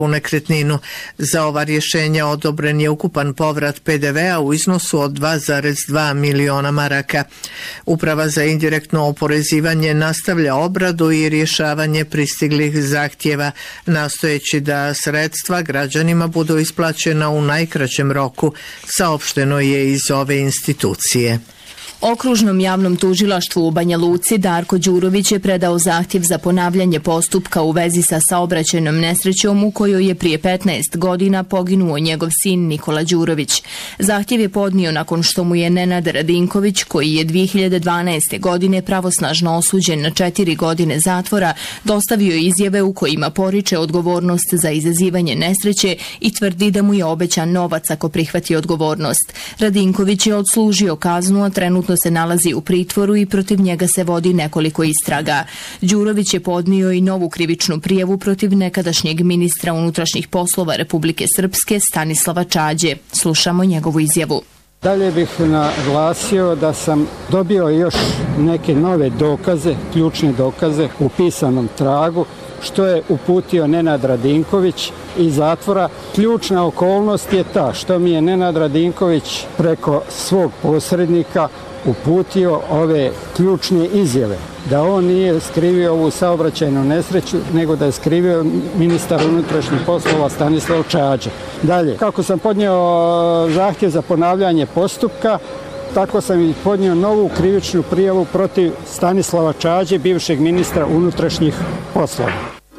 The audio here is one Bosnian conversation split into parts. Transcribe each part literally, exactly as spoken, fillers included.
u nekretninu. Za ova rješenja odobren je ukupan povrat P D V-a u iznosu od dva zarez dva miliona maraka. Uprava za indirektno oporezivanje nastavlja obradu i rješavanje pristiglih zahtjeva, nastojeći da sredstva građanima budu isplaćena u najkraćem roku, saopšteno je iz ove institucije. Okružnom javnom tužilaštvu u Banja Luci Darko Đurović je predao zahtjev za ponavljanje postupka u vezi sa saobraćajnom nesrećom u kojoj je prije petnaest godina poginuo njegov sin Nikola Đurović. Zahtjev je podnio nakon što mu je Nenad Radinković, koji je dvije hiljade dvanaeste. godine pravosnažno osuđen na četiri godine zatvora, dostavio izjave u kojima poriče odgovornost za izazivanje nesreće i tvrdi da mu je obećan novac ako prihvati odgovornost. Radinković je odslužio kaznu, a trenutno se nalazi u pritvoru i protiv njega se vodi nekoliko istraga. Đurović je podnio i novu krivičnu prijavu protiv nekadašnjeg ministra unutrašnjih poslova Republike Srpske Stanislava Čađe. Slušamo njegovu izjavu. Dalje bih naglasio da sam dobio još neke nove dokaze, ključne dokaze u pisanom tragu, što je uputio Nenad Radinković iz zatvora. Ključna okolnost je ta što mi je Nenad Radinković preko svog posrednika uputio ove ključne izjave, da on nije skrivio ovu saobraćajnu nesreću, nego da je skrivio ministar unutrašnjih poslova Stanislav Čađa. Dalje, kako sam podnio zahtjev za ponavljanje postupka, tako sam i podnio novu krivičnu prijavu protiv Stanislava Čađe, bivšeg ministra unutrašnjih poslova.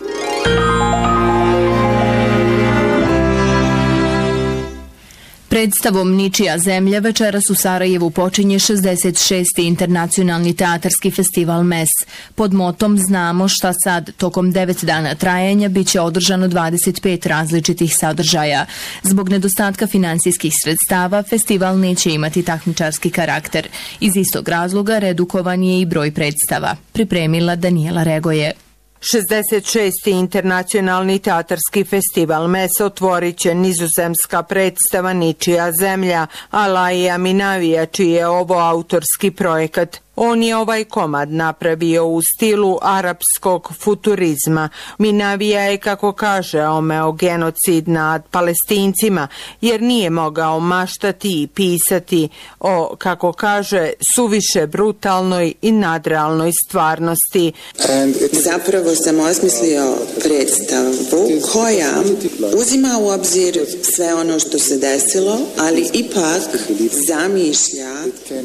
Predstavom Ničija zemlja večeras u Sarajevu počinje šezdeset šesti internacionalni teatarski festival M E S. Pod motom Znamo šta sad, tokom devet dana trajanja biće održano dvadeset pet različitih sadržaja. Zbog nedostatka finansijskih sredstava, festival neće imati takmičarski karakter. Iz istog razloga redukovan je i broj predstava. Pripremila Danijela Regoje. šezdeset šesti internacionalni teatarski festival M E S otvorit će nizozemska predstava Ničija zemlja, Alaija Minavija, čiji je ovo autorski projekat. On je ovaj komad napravio u stilu arapskog futurizma. Minavija je, kako kaže, omeo genocid nad Palestincima, jer nije mogao maštati i pisati o, kako kaže, suviše brutalnoj i nadrealnoj stvarnosti. Zapravo sam osmislio predstavu koja uzima u obzir sve ono što se desilo, ali ipak zamišlja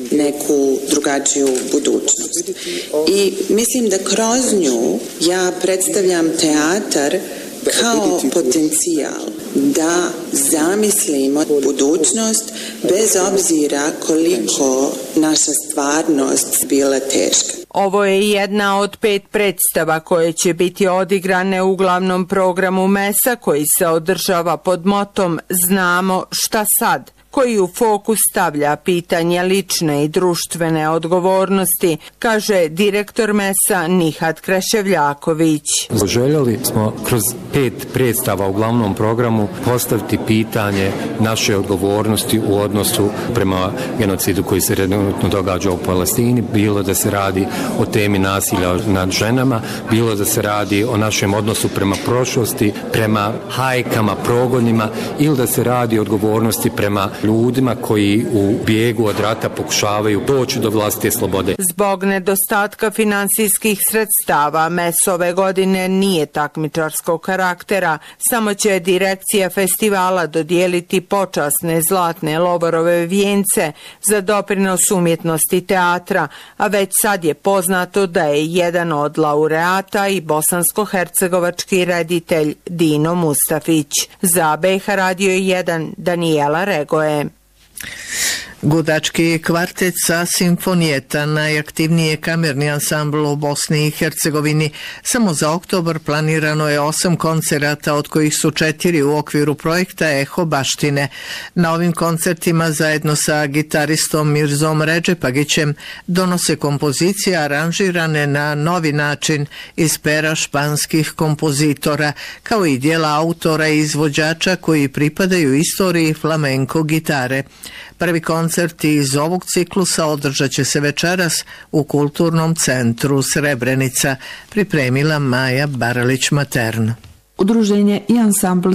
neku drugačiju budućnost. I mislim da kroz nju ja predstavljam teatar kao potencijal da zamislimo budućnost bez obzira koliko naša stvarnost bila teška. Ovo je jedna od pet predstava koje će biti odigrane u glavnom programu M E S-a, koji se održava pod motom Znamo šta sad, koji u fokus stavlja pitanje lične i društvene odgovornosti, kaže direktor M E S-a Nihat Kreševljaković. Željeli smo kroz pet predstava u glavnom programu postaviti pitanje naše odgovornosti u odnosu prema genocidu koji se trenutno događa u Palestini, bilo da se radi o temi nasilja nad ženama, bilo da se radi o našem odnosu prema prošlosti, prema hajkama, progonima, ili da se radi o odgovornosti prema ljudima koji u bijegu od rata pokušavaju doći do vlastite slobode. Zbog nedostatka finansijskih sredstava M E S ove godine nije takmičarskog karaktera, samo će direkcija festivala dodijeliti počasne zlatne Lovorove vijence za doprinos umjetnosti teatra, a već sad je poznato da je jedan od laureata i bosansko-hercegovački reditelj Dino Mustafić. Za B H Radio jedan Danijela Regoje. Gudački kvartet sa Simfonijeta, najaktivniji je kamerni ansambl u Bosni i Hercegovini. Samo za oktobar planirano je osam koncerata, od kojih su četiri u okviru projekta Eho baštine. Na ovim koncertima zajedno sa gitaristom Mirzom Redžepagićem donose kompozicije aranžirane na novi način iz pera španskih kompozitora, kao i dijela autora i izvođača koji pripadaju istoriji flamenko gitare. Prvi koncert iz ovog ciklusa održat će se večeras u Kulturnom centru Srebrenica, pripremila Maja Baralić-Matern. Udruženje i ansambl